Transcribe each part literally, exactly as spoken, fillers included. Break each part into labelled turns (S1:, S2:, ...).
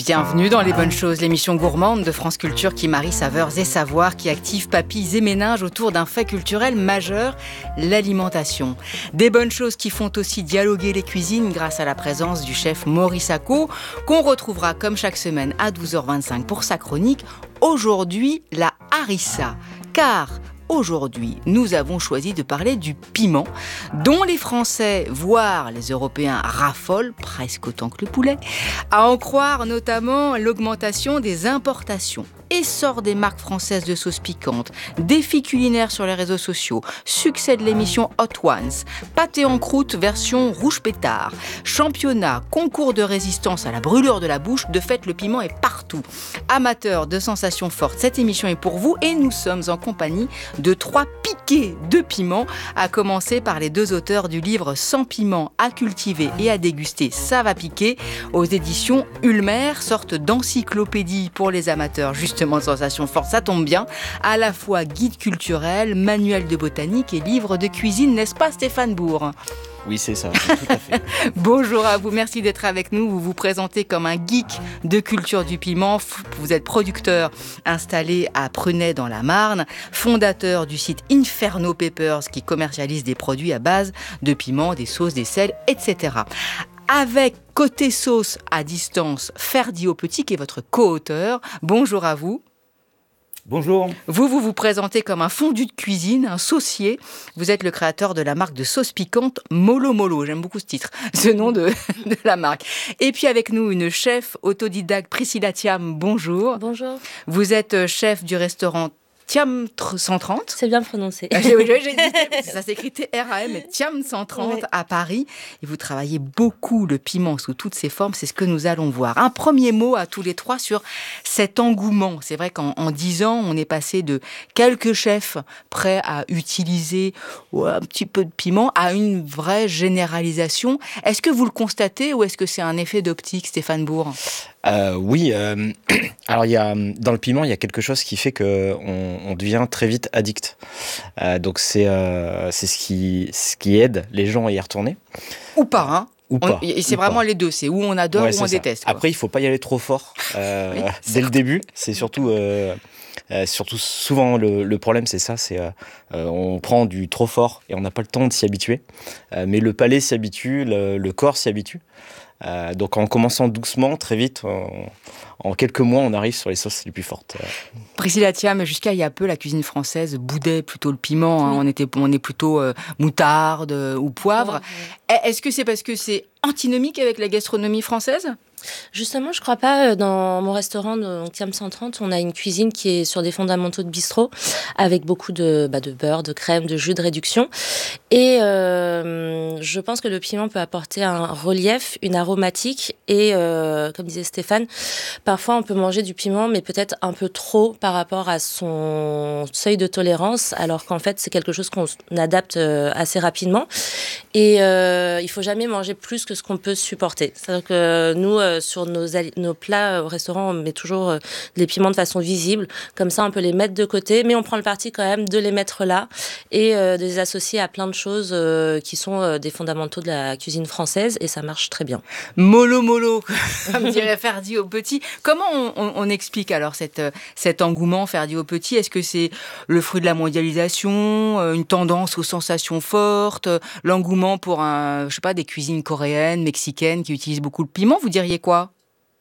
S1: Bienvenue dans Les Bonnes Choses, l'émission gourmande de France Culture qui marie saveurs et savoirs, qui active papilles et méninges autour d'un fait culturel majeur, l'alimentation. Des bonnes choses qui font aussi dialoguer les cuisines grâce à la présence du chef Maurice Acco, qu'on retrouvera comme chaque semaine à douze heures vingt-cinq pour sa chronique. Aujourd'hui, la harissa, car aujourd'hui, nous avons choisi de parler du piment, dont les Français, voire les Européens, raffolent presque autant que le poulet, à en croire notamment l'augmentation des importations. Essor des marques françaises de sauces piquantes, défis culinaires sur les réseaux sociaux, succès de l'émission Hot Ones, pâté en croûte version rouge pétard, championnat, concours de résistance à la brûlure de la bouche, de fait le piment est partout. Amateurs de sensations fortes, cette émission est pour vous et nous sommes en compagnie de trois piquets de piment, à commencer par les deux auteurs du livre Sans piment à cultiver et à déguster, ça va piquer, aux éditions Ulmer, sorte d'encyclopédie pour les amateurs justement de sensations fortes, ça tombe bien, à la fois guide culturel, manuel de botanique et livre de cuisine, n'est-ce pas Stéphane Bourg ?
S2: Oui, c'est ça, tout à fait.
S1: Bonjour à vous, merci d'être avec nous. Vous vous présentez comme un geek de culture du piment. Vous êtes producteur installé à Prunay dans la Marne, fondateur du site Inferno Peppers qui commercialise des produits à base de piment, des sauces, des sels, et cetera. Avec Côté Sauce à distance, Ferdi au Petit, qui est votre co-auteur. Bonjour à vous.
S3: Bonjour.
S1: Vous, vous vous présentez comme un fondu de cuisine, un saucier. Vous êtes le créateur de la marque de sauce piquante Molo Molo. J'aime beaucoup ce titre, ce nom de, de la marque. Et puis avec nous, une chef autodidacte, Priscilla Thiam. Bonjour.
S4: Bonjour.
S1: Vous êtes chef du restaurant Thiam cent trente.
S4: C'est bien prononcé.
S1: Ah, j'ai, j'ai, j'ai dit, ça s'écrit T R A M, mais Thiam cent trente ouais. À Paris. Et vous travaillez beaucoup le piment sous toutes ses formes. C'est ce que nous allons voir. Un premier mot à tous les trois sur cet engouement. C'est vrai qu'en en dix ans, on est passé de quelques chefs prêts à utiliser ouais, un petit peu de piment à une vraie généralisation. Est-ce que vous le constatez ou est-ce que c'est un effet d'optique, Stéphane Bourg ?
S2: Euh, oui, euh, alors il y a dans le piment il y a quelque chose qui fait que on, on devient très vite addict. Euh, donc c'est euh, c'est ce qui ce qui aide les gens à y retourner.
S1: Ou pas, hein.
S2: Ou pas.
S1: On, et c'est
S2: ou
S1: vraiment
S2: pas.
S1: Les deux, c'est où on adore
S2: ouais,
S1: ou on
S2: ça.
S1: déteste. Quoi.
S2: Après il faut pas y aller trop fort euh, oui, dès le début. C'est surtout euh, euh, surtout souvent le, le problème c'est ça, c'est euh, on prend du trop fort et on n'a pas le temps de s'y habituer. Euh, mais le palais s'y habitue, le, le corps s'y habitue. Euh, donc en commençant doucement, très vite, on, en quelques mois, on arrive sur les sauces les plus fortes.
S1: Priscilla Thiam, jusqu'à il y a peu, la cuisine française boudait plutôt le piment. Hein, oui. On était, on est plutôt euh, moutarde euh, ou poivre. Ouais, ouais. Est-ce que c'est parce que c'est antinomique avec la gastronomie française ?
S4: Justement, je crois pas. Dans mon restaurant, donc Thiam cent trente, on a une cuisine qui est sur des fondamentaux de bistrot, avec beaucoup de, bah, de beurre, de crème, de jus de réduction. Et euh, je pense que le piment peut apporter un relief, une aromatique. Et euh, comme disait Stéphane, parfois on peut manger du piment, mais peut-être un peu trop par rapport à son seuil de tolérance, alors qu'en fait, c'est quelque chose qu'on adapte assez rapidement. Et euh, il faut jamais manger plus que ce qu'on peut supporter. C'est-à-dire que nous, euh, sur nos, nos plats au restaurant, on met toujours euh, les piments de façon visible. Comme ça, on peut les mettre de côté, mais on prend le parti quand même de les mettre là et euh, de les associer à plein de choses euh, qui sont euh, des fondamentaux de la cuisine française, et ça marche très bien.
S1: Molo Molo, comme dirait Ferdi au Petit. Comment on, on, on explique alors cette, cet engouement Ferdi au Petit ? Est-ce que c'est le fruit de la mondialisation, une tendance aux sensations fortes, l'engouement pour un, je sais pas, des cuisines coréennes, mexicaines qui utilisent beaucoup le piment ? Vous diriez quoi ?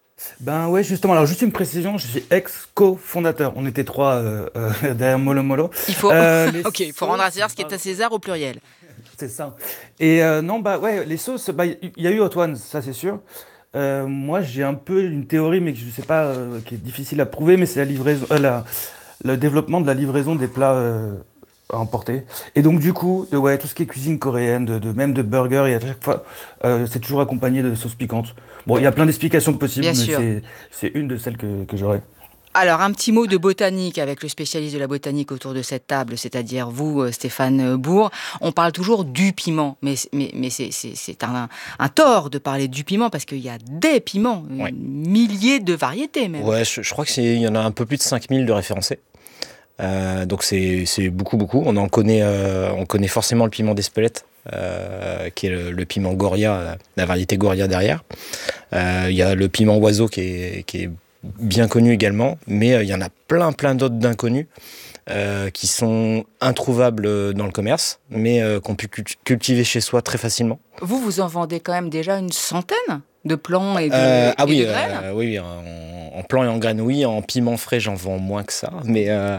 S3: Ben ouais, justement. Alors juste une précision, je suis ex-co-fondateur. On était trois euh, euh, derrière Molo Molo.
S1: Il faut, euh, ok, il faut rendre à César ce qui est à César au pluriel.
S3: C'est ça. Et euh, non, bah ouais, les sauces, bah il y a eu Hot Ones, ça c'est sûr. Euh, moi, j'ai un peu une théorie, mais que je sais pas, euh, qui est difficile à prouver, mais c'est la livraison, euh, la, le développement de la livraison des plats euh, à emporter. Et donc du coup, de, ouais, tout ce qui est cuisine coréenne, de, de même de burgers, et à chaque fois, euh, c'est toujours accompagné de sauces piquantes. Bon, il y a plein d'explications possibles,
S1: Bien
S3: mais
S1: sûr.
S3: c'est, c'est une de celles que, que j'aurais.
S1: Alors, un petit mot de botanique avec le spécialiste de la botanique autour de cette table, c'est-à-dire vous, Stéphane Bourg. On parle toujours du piment, mais, mais, mais c'est, c'est, c'est un, un tort de parler du piment parce qu'il y a des piments, ouais. Milliers de variétés même.
S2: Ouais, je, je crois qu'il y en a un peu plus de cinq mille de référencés. Euh, donc c'est, c'est beaucoup, beaucoup. On en connaît, euh, on connaît forcément le piment d'Espelette, euh, qui est le, le piment Goria, la variété Goria derrière. Euh, il y a le piment oiseau qui est, qui est bien connu également, mais euh, il y en a plein plein d'autres d'inconnus euh, qui sont introuvables dans le commerce, mais euh, qu'on peut cultiver chez soi très facilement.
S1: Vous, vous en vendez quand même déjà une centaine de plants et de,
S2: euh, ah
S1: et
S2: oui,
S1: de graines
S2: euh, oui, en, en plants et en graines, oui. En piment frais, j'en vends moins que ça, mais euh,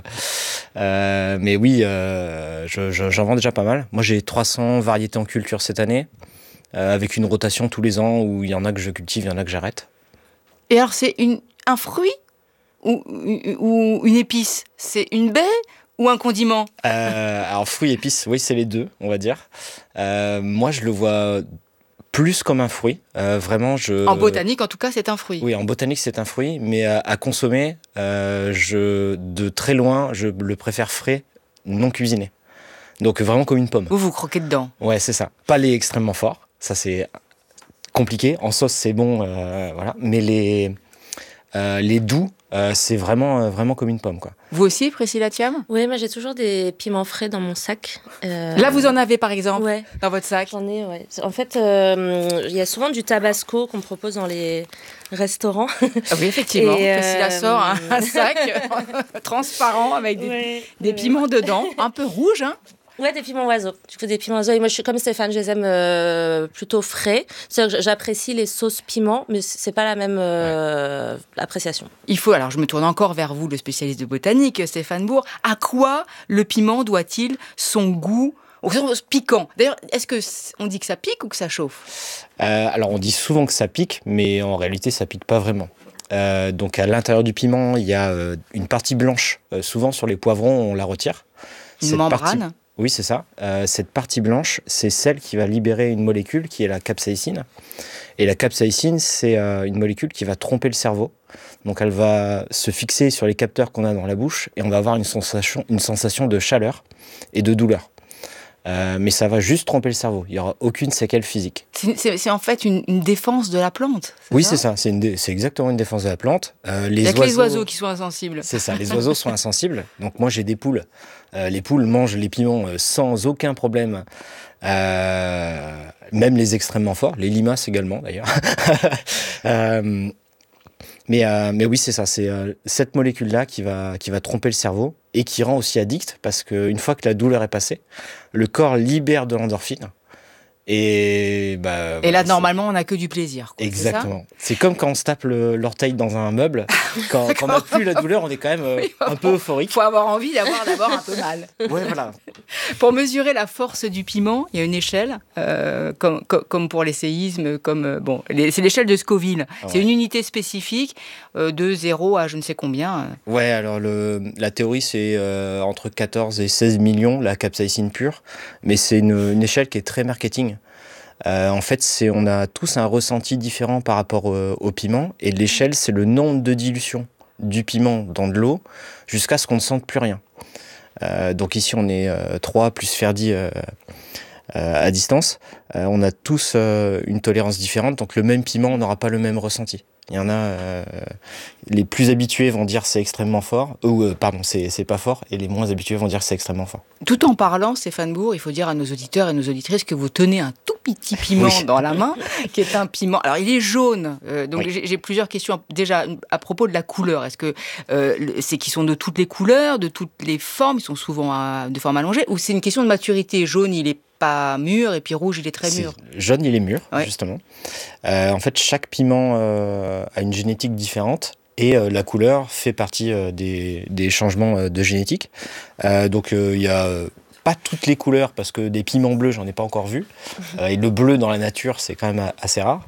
S2: euh, mais oui, euh, je, je, j'en vends déjà pas mal. Moi, j'ai trois cents variétés en culture cette année, euh, avec une rotation tous les ans où il y en a que je cultive, il y en a que j'arrête.
S1: Et alors, c'est une, un fruit ou, ou une épice? C'est une baie ou un condiment?
S2: euh, Alors, fruits, épices, oui, c'est les deux, on va dire. Euh, moi, je le vois plus comme un fruit. Euh, vraiment, je...
S1: En botanique, en tout cas, c'est un fruit.
S2: Oui, en botanique, c'est un fruit, mais à, à consommer, euh, je, de très loin, je le préfère frais, non cuisiné. Donc, vraiment comme une pomme.
S1: Vous, vous croquez dedans.
S2: Ouais, c'est ça. Pas les extrêmement forts, ça c'est compliqué. En sauce, c'est bon, euh, voilà. Mais les, euh, les doux, euh, c'est vraiment, vraiment comme une pomme, quoi.
S1: Vous aussi, Priscilla Thiam?
S4: Oui, moi j'ai toujours des piments frais dans mon sac. Euh...
S1: Là, vous en avez par exemple
S4: ouais.
S1: dans votre sac?
S4: J'en ai, ouais. En fait, euh, il y a souvent du tabasco qu'on propose dans les restaurants.
S1: Ah oui, effectivement.
S4: Et
S1: Priscilla
S4: euh...
S1: sort un, un sac transparent avec des, ouais, des ouais. piments dedans, un peu rouges, hein.
S4: Ouais, des piments oiseaux. Du coup, des piments oiseaux. Et moi, je suis comme Stéphane, je les aime euh, plutôt frais. C'est-à-dire que j'apprécie les sauces piments, mais c'est pas la même euh, ouais. appréciation.
S1: Il faut, alors je me tourne encore vers vous, le spécialiste de botanique, Stéphane Bourg. À quoi le piment doit-il son goût piquant? D'ailleurs, est-ce que on dit que ça pique ou que ça chauffe?
S2: euh, Alors, on dit souvent que ça pique, mais en réalité, ça pique pas vraiment. Euh, donc, à l'intérieur du piment, il y a euh, une partie blanche. Euh, souvent, sur les poivrons, on la retire.
S1: Une
S2: Cette
S1: membrane
S2: partie... Oui, c'est ça. Euh, cette partie blanche, c'est celle qui va libérer une molécule qui est la capsaïcine. Et la capsaïcine, c'est euh, une molécule qui va tromper le cerveau. Donc, elle va se fixer sur les capteurs qu'on a dans la bouche et on va avoir une sensation, une sensation de chaleur et de douleur. Euh, mais ça va juste tromper le cerveau. Il n'y aura aucune séquelle physique.
S1: C'est, c'est, c'est en fait une, une défense de la plante. C'est
S2: oui,
S1: ça
S2: c'est ça. C'est, une dé- c'est exactement une défense de la plante. Euh, les
S1: Il n'y a
S2: oiseaux...
S1: que les oiseaux qui sont insensibles.
S2: C'est ça. Les oiseaux sont insensibles. Donc moi, j'ai des poules. Euh, les poules mangent les piments euh, sans aucun problème. Euh, même les extrêmement forts. Les limaces également, d'ailleurs. euh, Mais, euh, mais oui, c'est ça, c'est euh, cette molécule-là qui va, qui va tromper le cerveau et qui rend aussi addict parce qu'une fois que la douleur est passée, le corps libère de l'endorphine. Et, bah,
S1: et
S2: voilà,
S1: là, normalement, on n'a que du plaisir. Quoi,
S2: exactement. C'est, c'est comme quand on se tape le, l'orteil dans un meuble. Quand, quand on n'a plus la douleur, on est quand même euh, oui, un peu euphorique.
S1: Il faut avoir envie d'avoir d'abord un peu mal.
S2: Ouais, voilà.
S1: Pour mesurer la force du piment, il y a une échelle, euh, comme, comme, comme pour les séismes. Comme, euh, bon, les, c'est l'échelle de Scoville. Ah ouais. C'est une unité spécifique euh, de zéro à je ne sais combien.
S2: Ouais, alors le, la théorie, c'est euh, entre quatorze et seize millions, la capsaïcine pure. Mais c'est une, une échelle qui est très marketing. Euh, en fait, c'est, on a tous un ressenti différent par rapport au, au piment. Et l'échelle, c'est le nombre de dilutions du piment dans de l'eau jusqu'à ce qu'on ne sente plus rien. Euh, donc ici, on est euh, trois plus Ferdi euh, euh, à distance. Euh, on a tous euh, une tolérance différente. Donc le même piment, on n'aura pas le même ressenti. Il y en a, euh, les plus habitués vont dire c'est extrêmement fort, ou euh, pardon, c'est, c'est pas fort, et les moins habitués vont dire c'est extrêmement fort.
S1: Tout en parlant, Stéphane Bourg, il faut dire à nos auditeurs et nos auditrices que vous tenez un tout petit piment oui. dans la main, qui est un piment. Alors il est jaune, euh, donc oui. j'ai, j'ai plusieurs questions déjà à propos de la couleur. Est-ce que euh, c'est qu'ils sont de toutes les couleurs, de toutes les formes, ils sont souvent à, de forme allongée, ou c'est une question de maturité? Jaune, il est pas mûr, et puis rouge, il est très mûr.
S2: C'est, jaune, il est mûr,
S1: ouais.
S2: justement. Euh, en fait, chaque piment euh, a une génétique différente et euh, la couleur fait partie euh, des, des changements euh, de génétique. Euh, donc, il euh, y a euh, pas toutes les couleurs parce que des piments bleus, j'en ai pas encore vu. Euh, et le bleu dans la nature, c'est quand même assez rare.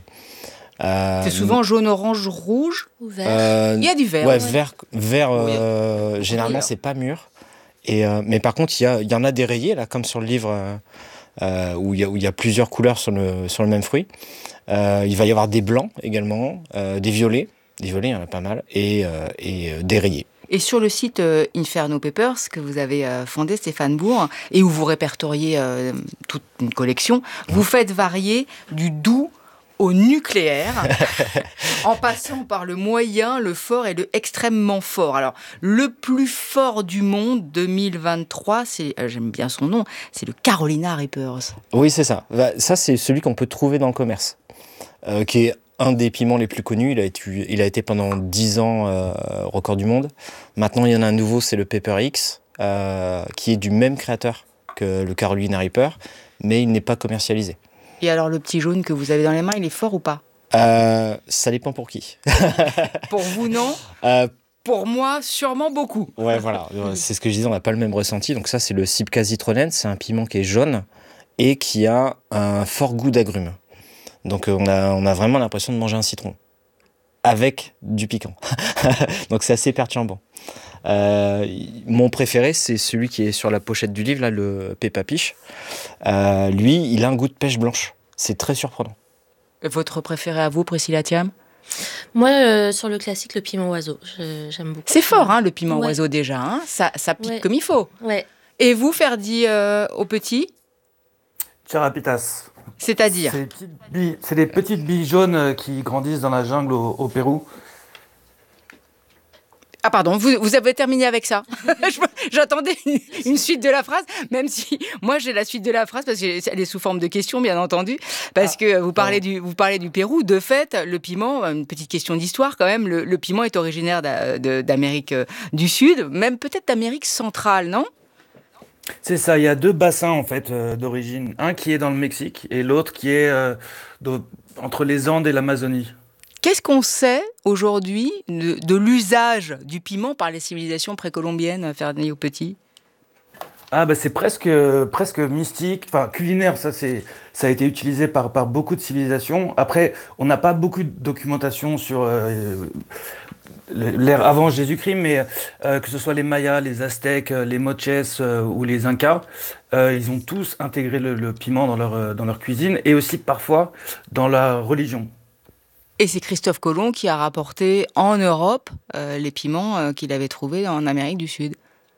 S1: Euh, c'est souvent jaune, orange, rouge
S4: ou vert.
S2: Euh,
S1: il y a du vert.
S2: Ouais, ouais. vert, vert euh, oui. généralement, c'est pas mûr. Et, euh, mais par contre, il y, a, y en a des rayés, là, comme sur le livre. Euh, Euh, où il y, y a plusieurs couleurs sur le, sur le même fruit. Euh, il va y avoir des blancs également, euh, des violets, des violets, il y en a pas mal, et, euh, et euh, des rayés.
S1: Et sur le site euh, Inferno Papers que vous avez euh, fondé, Stéphane Bourg, et où vous répertoriez euh, toute une collection, vous faites varier du doux au nucléaire, en passant par le moyen, le fort et le extrêmement fort. Alors, le plus fort du monde deux mille vingt-trois, c'est, euh, j'aime bien son nom, c'est le Carolina Reapers.
S2: Oui, c'est ça. Ça, c'est celui qu'on peut trouver dans le commerce, euh, qui est un des piments les plus connus. Il a été, il a été pendant dix ans euh, record du monde. Maintenant, il y en a un nouveau, c'est le Pepper X, euh, qui est du même créateur que le Carolina Reaper, mais il n'est pas commercialisé.
S1: Et alors, le petit jaune que vous avez dans les mains, il est fort ou pas ?
S2: euh, Ça dépend pour qui.
S1: Pour vous, non euh, Pour moi, sûrement beaucoup.
S2: Ouais, voilà. C'est ce que je disais, on n'a pas le même ressenti. Donc ça, c'est le Sitka Zitronen. C'est un piment qui est jaune et qui a un fort goût d'agrumes. Donc on a, on a vraiment l'impression de manger un citron avec du piquant. Donc c'est assez perturbant. Euh, mon préféré, c'est celui qui est sur la pochette du livre, là, le Peppa Pig. Euh, lui, il a un goût de pêche blanche. C'est très surprenant.
S1: Votre préféré à vous, Priscilla Thiam ?
S4: Moi, euh, sur le classique, le piment oiseau, je, j'aime beaucoup.
S1: C'est fort, hein, le piment
S4: ouais.
S1: oiseau déjà. Hein, ça, ça pique
S4: ouais.
S1: comme il faut.
S4: Ouais.
S1: Et vous, Ferdi, euh, au petit ?
S3: Charapitas.
S1: C'est-à-dire ?
S3: C'est, billes, c'est des petites billes jaunes qui grandissent dans la jungle au, au Pérou.
S1: Ah pardon, vous, vous avez terminé avec ça. J'attendais une, une suite de la phrase, même si moi j'ai la suite de la phrase parce qu'elle est sous forme de question, bien entendu, parce ah, que vous parlez, du, vous parlez du Pérou. De fait, le piment, une petite question d'histoire quand même, le, le piment est originaire d'a, de, d'Amérique du Sud, même peut-être d'Amérique centrale, non ?
S3: C'est ça, il y a deux bassins en fait euh, d'origine, un qui est dans le Mexique et l'autre qui est euh, de, entre les Andes et l'Amazonie.
S1: Qu'est-ce qu'on sait aujourd'hui de, de l'usage du piment par les civilisations précolombiennes, Ferdi au petit ?
S3: Ah bah c'est presque presque mystique, enfin culinaire, ça c'est ça a été utilisé par par beaucoup de civilisations. Après, on n'a pas beaucoup de documentation sur euh, l'ère avant Jésus-Christ, mais euh, que ce soit les Mayas, les Aztèques, les Moches euh, ou les Incas, euh, ils ont tous intégré le, le piment dans leur dans leur cuisine et aussi parfois dans la religion.
S1: Et c'est Christophe Colomb qui a rapporté en Europe euh, les piments euh, qu'il avait trouvés en Amérique du Sud.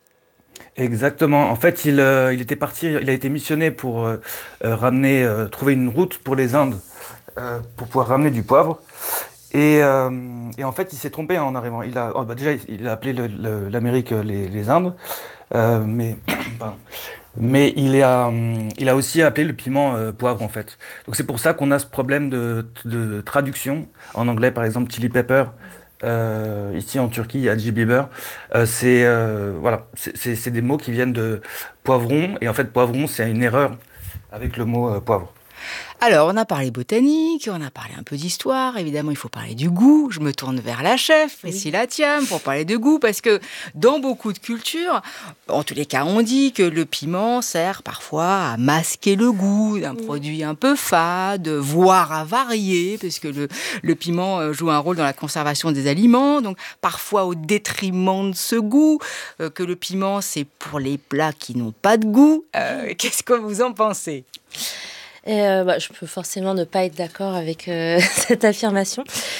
S3: Exactement. En fait, il, euh, il était parti, il a été missionné pour euh, ramener, euh, trouver une route pour les Indes, euh, pour pouvoir ramener du poivre. Et, euh, et en fait, il s'est trompé en arrivant. Il a, oh, bah déjà, il a appelé le, le, l'Amérique les, les Indes, euh, mais pardon. Mais il a, il a aussi appelé le piment euh, poivre en fait. Donc c'est pour ça qu'on a ce problème de, de traduction. En anglais par exemple, chili pepper. Euh, ici en Turquie, Hacı biber. Euh, c'est, euh, voilà, c'est, c'est, c'est des mots qui viennent de poivron. Et en fait, poivron, c'est une erreur avec le mot euh, poivre.
S1: Alors, on a parlé botanique, on a parlé un peu d'histoire. Évidemment, il faut parler du goût. Je me tourne vers la chef, Priscilla Thiam, pour parler de goût. Parce que dans beaucoup de cultures, en tous les cas, on dit que le piment sert parfois à masquer le goût d'un produit un peu fade, voire à varier, parce que le, le piment joue un rôle dans la conservation des aliments. Donc, parfois au détriment de ce goût, euh, que le piment, c'est pour les plats qui n'ont pas de goût. Euh, qu'est-ce que vous en pensez ?
S4: Et euh, bah, je peux forcément ne pas être d'accord avec euh, cette affirmation.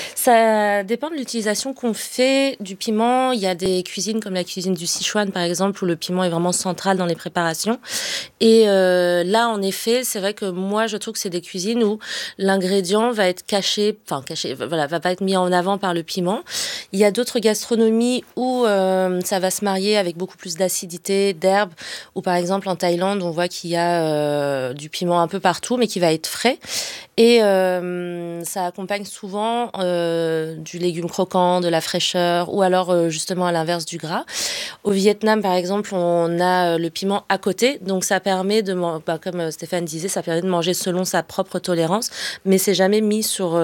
S4: Ça dépend de l'utilisation qu'on fait du piment. Il y a des cuisines comme la cuisine du Sichuan, par exemple, où le piment est vraiment central dans les préparations. Et euh, là, en effet, c'est vrai que moi, je trouve que c'est des cuisines où l'ingrédient va être caché, enfin caché, voilà, va pas être mis en avant par le piment. Il y a d'autres gastronomies où euh, ça va se marier avec beaucoup plus d'acidité, d'herbes, ou par exemple en Thaïlande, on voit qu'il y a euh, du piment un peu partout, mais qui va être frais. Et euh, ça accompagne souvent euh, du légume croquant, de la fraîcheur, ou alors euh, justement à l'inverse du gras. Au Vietnam, par exemple, on a le piment à côté, donc ça permet de, bah, comme Stéphane disait, ça permet de manger selon sa propre tolérance, mais c'est jamais mis sur